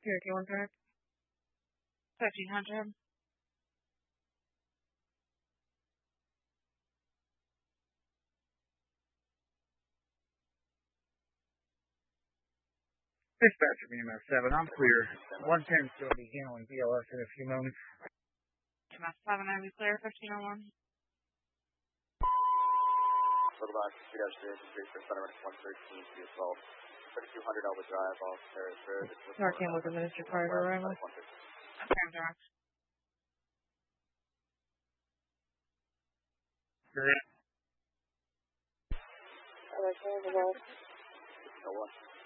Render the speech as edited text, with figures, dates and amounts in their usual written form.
Cherokee 1 track. 1500. Dispatcher BMS 7, I'm clear. 110 still be handling BLS in a few moments. BMS 7, I be clear, 1501. Little Box, 2-0, for Center 113, to assault. 3200 Elba Drive, all Sarah. Narcan was administered prior to arrival. Same direct. Correct. Hello,